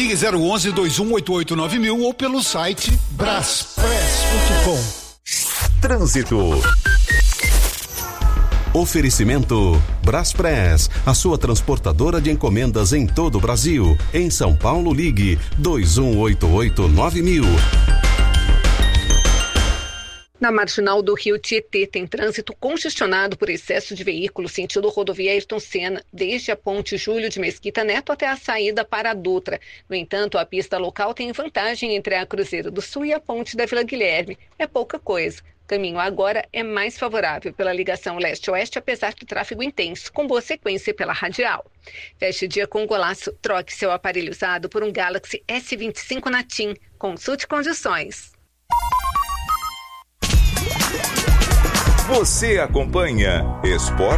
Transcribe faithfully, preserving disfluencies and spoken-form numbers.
Ligue zero onze, dois um oito oito, nove mil ou pelo site braspress ponto com. Trânsito. Oferecimento Braspress, a sua transportadora de encomendas em todo o Brasil. Em São Paulo, ligue dois um oito oito, nove mil. Na marginal do Rio Tietê tem trânsito congestionado por excesso de veículos sentido rodovia Ayrton Senna, desde a ponte Júlio de Mesquita Neto até a saída para a Dutra. No entanto, a pista local tem vantagem entre a Cruzeiro do Sul e a ponte da Vila Guilherme. É pouca coisa. O caminho agora é mais favorável pela ligação leste-oeste, apesar do tráfego intenso, com boa sequência pela radial. Feche dia com golaço, troque seu aparelho usado por um Galaxy S vinte e cinco na TIM. Consulte condições. Você acompanha Esporte